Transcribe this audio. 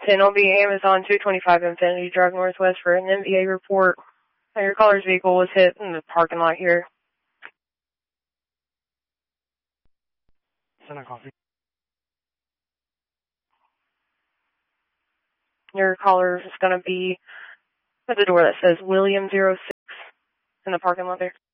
10, I'll be Amazon 225 Infinity Drive Northwest for an MVA report. Your caller's vehicle was hit in the parking lot here. Send a copy. Your caller is going to be at the door that says William 06 in the parking lot there.